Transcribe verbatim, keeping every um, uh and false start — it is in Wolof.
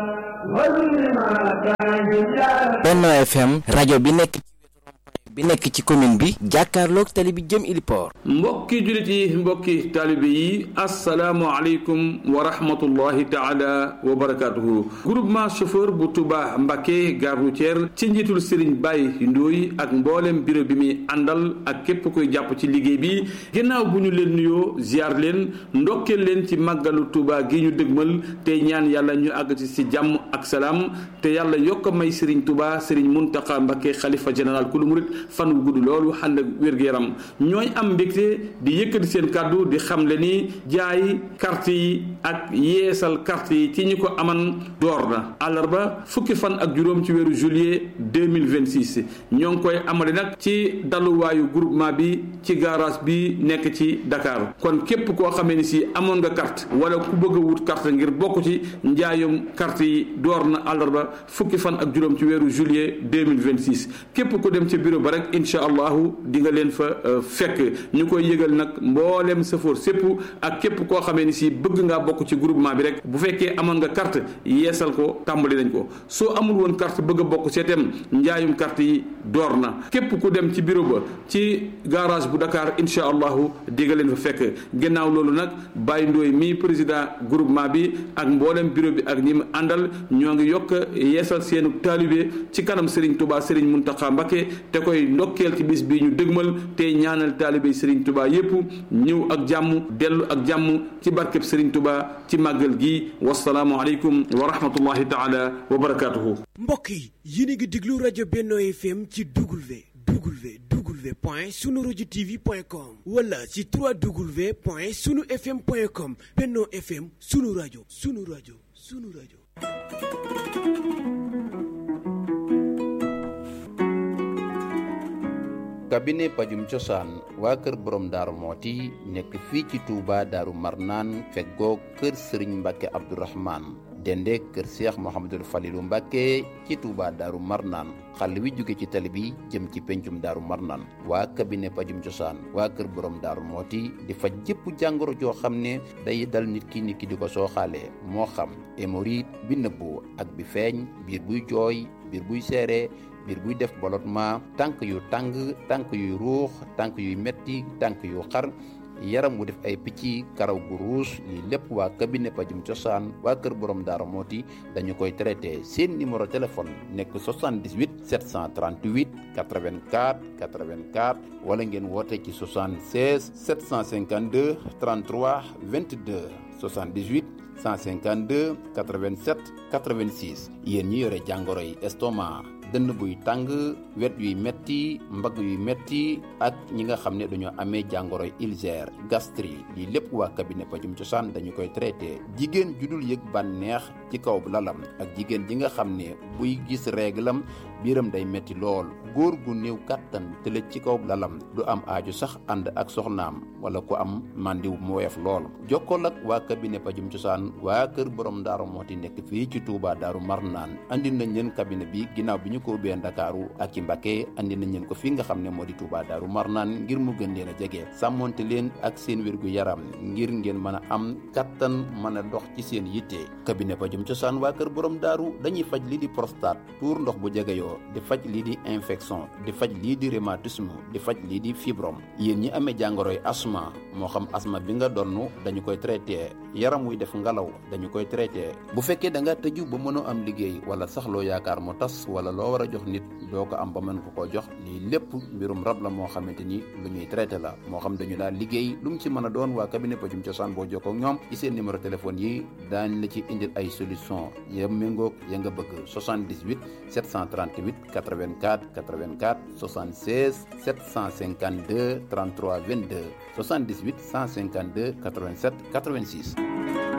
Benno F M rajo bi nekk bi nekk ci commune bi jàkkaarloog tali bi jëm Iliport. mbokki jullit yi mbokki taalibe yi assalaamu aleykum wa rahmatullahi taala wa barakaatuhu. groupement chauffeur bu Touba Mbacké gare routière ci njiitul Serigne Baye Ndoye ak mboolem bureau bi muy àndal ak képp koy jàpp ci liggéey bi ginnaaw bu ñu leen nuyoo ziar leen ndokkeel leen ci màggalu Touba gi ñu dëgmal tey ñaan yàlla ñu àgg ci si jàmm ak salaam te yàlla yokk a may Serigne Touba Serigne Mountakha Mbacké xalifa général kulu murit fan wu gudd loolu ànd ak wér-gu-yaram ñooy am mbégte di yëkkati seen kàddu di xamle ni jaay carte yi ak yeesal carte yi ci ñi ko aman door na àllarba fukki fan ak juróom ci weeru juillet deux mille vingt-six ñoo ngi koy amale nag ci daluwaayu groupement bi ci garage bi nekk ci Dakar kon képp koo xamee ni si amoon nga carte wala ku bëgg a wut carte ngir bokk ci njaayum carte yi door na àllarba fukki fan ak juróom ci weeru juillet deux mille vingt-six képp ku dem ci bureau ba rek incha allahu di nga leen fa fekk ñu koy yëgal nag mboolem safoor sépp ak képp koo xamee ni si bëgg ngaa bokk ci groupement bi rek bu fekkee amoon nga carte yeesal ko tàmbali nañ ko soo amul woon carte bëgg a bokk seetem njaayum carte yi door na képp ku dem ci bureau ba ci garage bu Dakar incha allahu di nga leen fa fekk ginnaaw loolu nag Baye Ndoye mi président groupement bi ak mboolem bureau bi ak ñi mu àndal ñoo ngi yokk yeesal seenu taalibe ci kanam Serigne Touba Serigne Mountakha Mbacké te koy ndokkeel ci bis bi ñu dëgmal tey ñaanal taalibe Serigne Touba yépp ñëw ak jàmm dellu ak jàmm ci barkeb Serigne Touba ci màggal gi wasalaamu aleykum wa rahmatullahi taala wa barakaatuhu. mbokk yi yéen a ngi déglu rajo Benno F M ci W W W point sunu rajo T V point com wala ci trois W point sunu F M point com. Benno F M sunu rajo sunu rajo sunu rajo. cabinet pajum cosaan waa kër borom daaru mooti nekk fii ci Touba daaru marnaan feggoo kër sëriñ Mbàkke Abdourahman dende kër Cheikh Mouhamadul Falilou Mbàkke ci Touba daaru marnaan xàll wi jóge ci tali bi jëm ci pencum daaru marnaan waa cabinet pajum cosaan waa kër borom daaru mooti di faj jëpp jàngoro joo xam ne day dal nit ki nit ki di ko sooxaalee moo xam hémorroïde bi nëbbu ak bi feeñ biir buy jooy biir buy seere biir buy def ballottement tànk yu tàng tànk yuy ruux tànk yuy metti tànk yu xar yaram wu def ay picc karaw gu ruus lii lépp waa cabinet pajum cosaan waa kër borom daara mooti dañu koy traité seen numéro téléphone nekk soixante-dix-huit sept cent trente-huit quatre-vingt-quatre quatre-vingt-quatre wala ngeen woote ci soixante-seize sept cent cinquante-deux trente-trois vingt-deux soixante-dix-huit cent cinquante-deux quatre-vingt-sept quatre-vingt-six yéen ñi yore jàngoro yi estomac dënn buy tàng wet yuy metti mbagg yuy metti ak ñi nga xam ne dañoo amee jàngoroy ulcère gastrique lii lépp waa cabinet pajum cosaan dañu koy traité jigéen ju dul yëg bànneex ci kaw lalam ak jigéen ji nga xam ne buy gis réglam biiram day metti lool góor gu néew kàttan tëlëj ci kaw lalam du am aaju sax ànd ak soxnaam wala ku am màndiw mu weef lool jokkool ak waa cabinet pajum cosaan waa kër borom daaru mooti nekk fii ci Touba daaru marnaan andi nañ leen cabinet bi ginnaaw bi ñu ko ubbee Ndakaaru ak ci Mbacké andi nañ leen ko fi nga xam ne moo di Touba daaru marnaan ngir mu gën leen a jege sàmmonte leen ak seen wérgu yaram ngir ngeen mën a am kattan mën a dox ci seen yitte cabinet pajum cosaan waa kër borom daaru dañuy faj lii di prostate tuur ndox bu jegeyoo di faj lii di infection di faj lii di rhumatisme di faj lii di fibrome yéen ñi amee jàngoroy asma moo xam asma bi nga donnu dañu koy traité yaram wuy def ngalaw dañu koy traité bu fekkee da nga tëju ba mënoo am liggéey wala sax loo yaakaar mu tas wala loo war a jox nit doo ko am ba mën ko koo jox lii lépp mbirum rab la moo xamante ni lu ñuy traité la moo xam dañu daal liggéey lu mu ci mën a doon waa cabinet pajum cosaan boo jokkoo ak ñoom ci seen numéro téléphone yi daañ la ci indil ay solution ya méngoog ya nga bëgg soixante-dix-huit sept cent trente-huit quatre-vingt-quatre quatre-vingt-quatre soixante-seize sept cent cinquante-deux trente-trois vingt-deux soixante-dix-huit cent cinquante-deux quatre-vingt-sept quatre-vingt-six